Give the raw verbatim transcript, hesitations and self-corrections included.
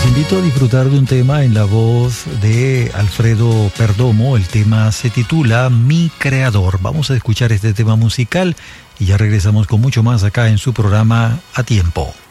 Los invito a disfrutar de un tema en la voz de Alfredo Perdomo. El tema se titula Mi Creador. Vamos a escuchar este tema musical y ya regresamos con mucho más acá en su programa A Tiempo.